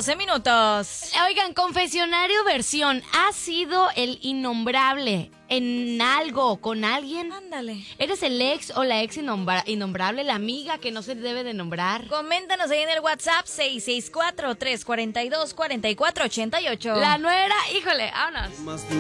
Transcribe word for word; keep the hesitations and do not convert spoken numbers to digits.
doce minutos. Oigan, confesionario versión. ¿Has sido el innombrable en algo con alguien? Ándale. ¿Eres el ex o la ex innombra- innombrable, la amiga que no se debe de nombrar? Coméntanos ahí en el WhatsApp seis seis cuatro, tres cuatro dos, cuatro cuatro ocho ocho. La nuera, híjole, vámonos. Más